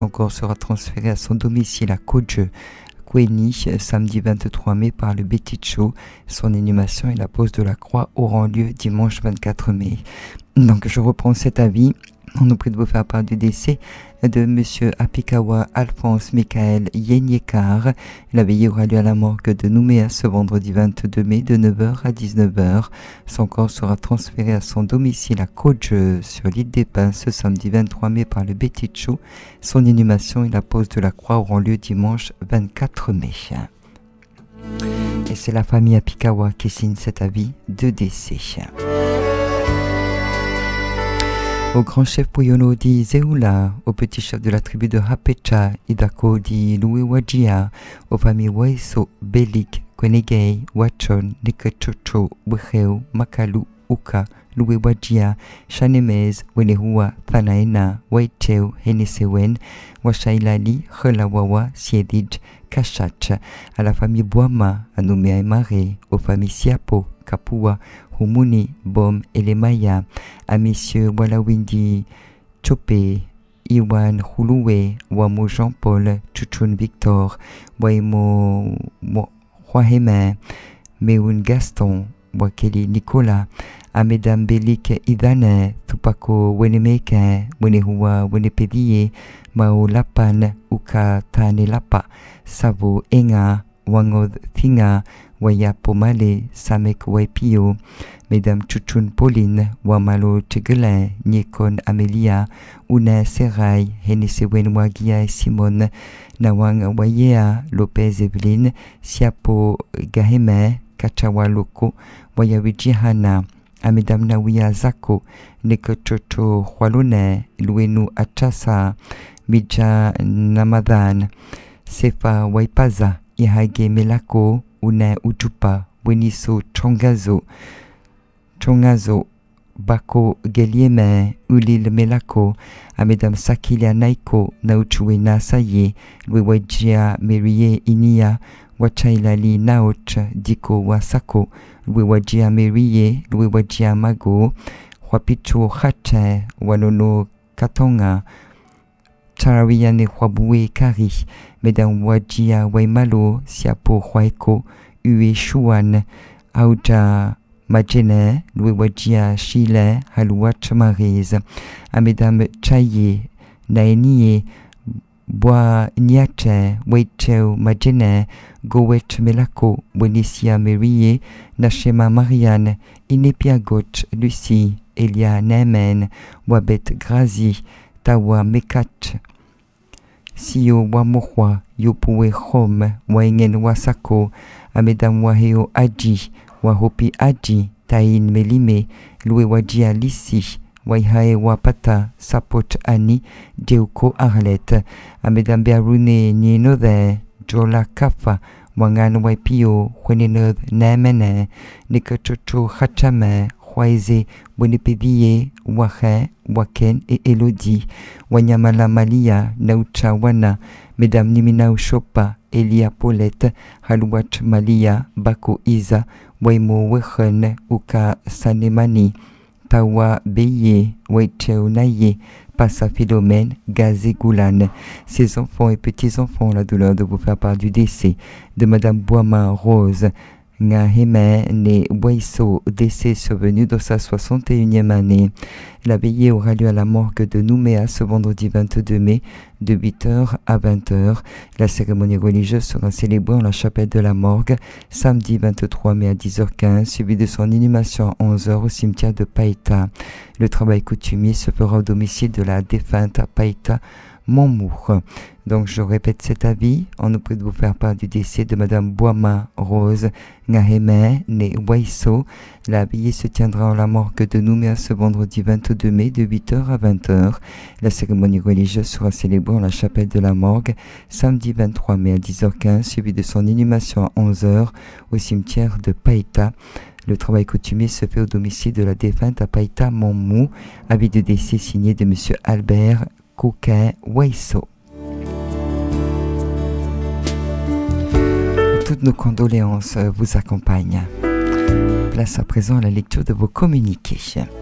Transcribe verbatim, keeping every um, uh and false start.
Son corps sera transféré à son domicile à Kodje, Kweni, samedi vingt-trois mai par le Beticho. Son inhumation et la pose de la croix auront lieu dimanche vingt-quatre mai. Donc je reprends cet avis. On nous prie de vous faire part du décès de M. Apikawa Alphonse Michael Yenyekar. La veillée aura lieu à la morgue de Nouméa ce vendredi vingt-deux mai de neuf heures à dix-neuf heures. Son corps sera transféré à son domicile à Kodje sur l'île des Pins ce samedi vingt-trois mai par le Beticho. Son inhumation et la pose de la croix auront lieu dimanche vingt-quatre mai. Et c'est la famille Apikawa qui signe cet avis de décès. Au grand chef Puyono di Zeula, au petit chef de la tribu de Hapecha, Idako di Luiwajia, aux familles Waiso, Belik, Kwenegei, Wachon, Nikechocho, Wecheu, Makalu, Uka, Luiwajia, Shanemez, Wenehua, Thanaena, Waicheu, Henesewen, Washailali, Khelawawa, Siedij, Kachach, à la famille Boama, à Nouméa et Maré, aux familles Siapo, Kapua, Humuni, Bom et les Mayas, à messieurs Walawindi, Chopé, Iwan Huluwe, Wamo Jean-Paul, Chuchun Victor, Waimo Huaheme, Meun Gaston, Wakeli Nicolas, à mesdames Belik Idane, Tupako Wenemeke, Wenehua Wenepedie, Mao Lapan, Uka Tane Lapa, Savo Enga, Wangod Thinga, Waya Pomale, Samek Waipio, Mesdames Chuchun Pauline, Wamalo Tegelin, Niekon Amelia, Una Serai, Henesewen Wagia et Simone, Nawang Wayea, Lopez Evelyn, Siapo Gaheme, Kachawa Loko, Wayawichi Hana, à Mesdames Nawia Zako, Nekochocho Hualone, Luenu Achasa, Mija Namadan, Sefa Waipaza, Ihage Melako, Una Ujupa, Weniso Chongazo, Chongazo, Bako Gelieme, Ulil Melako, à Mesdames Sakilia Naiko, Nauchuena Saye, Luewajia Merie Inia, Wachailali Naoch, Diko Wasako, Luewajia Merie, Luewajia Mago, Huapicho Hache, Wanono Katonga, Charawiane Huabue Kari, Mesdames Wajia Waimalo, Siapo Huaiko, Ue Shuan, Auja Majene, Luewajia Chile, Haluach Marise, à Mesdames Chaye, Naenie, Bois Niache, Weicheu Majene, Gowech Melako, Wenicia Merie, Nachema Marianne, Inepia Goch, Lucie, Elia Nemen, Wabet Grazi, Tawa Mekach, Sio Wamohwa, Yopue Home, Waingen Wasako, à Mesdames Waheo Aji, Wahopi Aji, Tain Melime, Luewajia Lissi, Waihae Wapata, Sapoch Ani, Deuko Arlet, à Mesdames Bearune Nienode, Jola Kafa, Wangan Waipio, Wenenod Nemene, Nikachocho Hachame, Huaize, Wenepedie, Wahe, Waken et Elodie, Wanyamala Malia, Naucha Wana, Mesdames Niminau Chopa, Elia Paulette, Haluach Malia, Bako Isa, Waimo Wechen, Uka Sanemani, Tawa Beye, Weicheu Naye, Passa Philomène, Gazé Goulan. Ses enfants et petits-enfants ont la douleur de vous faire part du décès de Madame Boama Rose Ngaheme né Waiso, décès survenu dans sa soixante et unième année. La veillée aura lieu à la morgue de Nouméa ce vendredi vingt-deux mai de huit heures à vingt heures. La cérémonie religieuse sera célébrée en la chapelle de la morgue samedi vingt-trois mai à dix heures quinze, suivi de son inhumation à onze heures au cimetière de Païta. Le travail coutumier se fera au domicile de la défunte à Païta, Montmour. Donc je répète cet avis, on nous prie de vous faire part du décès de Madame Boama Rose Ngaheme née Waiso. La veillée se tiendra en la morgue de Nouméa ce vendredi vingt-deux mai de huit heures à vingt heures. La cérémonie religieuse sera célébrée en la chapelle de la morgue samedi vingt-trois mai à dix heures quinze, suivi de son inhumation à onze heures au cimetière de Païta. Le travail coutumier se fait au domicile de la défunte à Païta Montmou. Avis de décès signé de M. Albert Coquin Waiso. Toutes nos condoléances vous accompagnent. Place à présent à la lecture de vos communiqués.